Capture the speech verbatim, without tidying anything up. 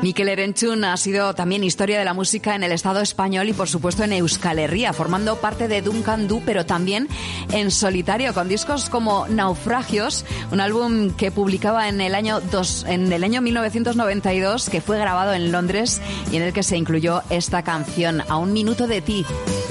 Mikel Erenchun ha sido también historia de la música en el Estado español y por supuesto en Euskal Herria, formando parte de Duncan Du, pero también en solitario, con discos como Naufragios, un álbum que publicaba en el año dos, en el año mil novecientos noventa y dos, que fue grabado en Londres y en el que se incluyó esta canción, A un minuto de ti.